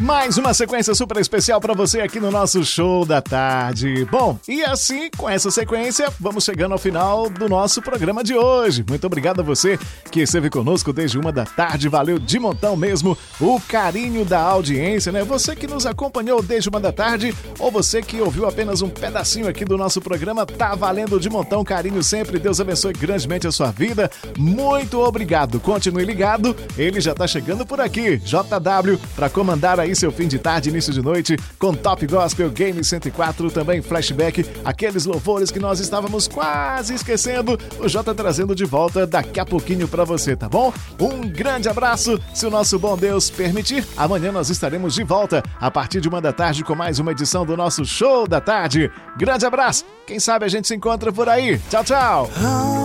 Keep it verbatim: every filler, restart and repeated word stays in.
Mais uma sequência super especial para você aqui no nosso Show da Tarde. Bom, e assim, com essa sequência, vamos chegando ao final do nosso programa de hoje. Muito obrigado a você que esteve conosco desde uma da tarde. Valeu de montão mesmo o carinho da audiência, né? Você que nos acompanhou desde uma da tarde ou você que ouviu apenas um pedacinho aqui do nosso programa, tá valendo de montão, carinho sempre. Deus abençoe grandemente a sua vida. Muito obrigado. Continue ligado. Ele já tá chegando por aqui. J W para comandar aí seu fim de tarde, início de noite, com Top Gospel, Game cento e quatro, também Flashback, aqueles louvores que nós estávamos quase esquecendo, o Jota trazendo de volta daqui a pouquinho pra você, tá bom? Um grande abraço, se o nosso bom Deus permitir, amanhã nós estaremos de volta, a partir de uma da tarde, com mais uma edição do nosso Show da Tarde. Grande abraço, quem sabe a gente se encontra por aí. Tchau, tchau!